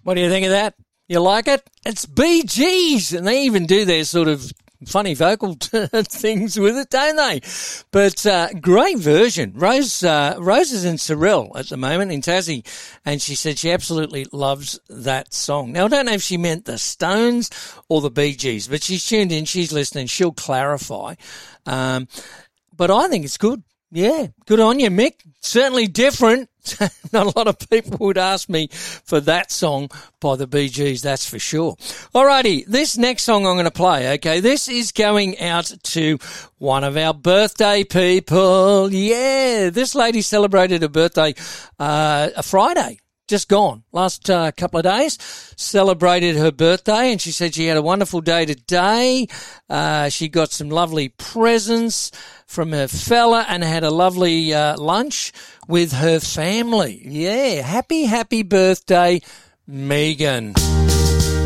What do you think of that? You like it? It's Bee Gees, and they even do their sort of funny vocal things with it, don't they? But great version. Rose is in Cyril at the moment in Tassie, and she said she absolutely loves that song. Now, I don't know if she meant the Stones or the Bee Gees, but she's tuned in, she's listening, she'll clarify. But I think it's good. Yeah, good on you, Mick. Certainly different. Not a lot of people would ask me for that song by the Bee Gees, that's for sure. Alrighty, this next song I'm going to play, okay, this is going out to one of our birthday people. Yeah, this lady celebrated her birthday a Friday. Just gone. Last couple of days, celebrated her birthday, and she said she had a wonderful day today. She got some lovely presents from her fella and had a lovely lunch with her family. Yeah, happy birthday, Megan.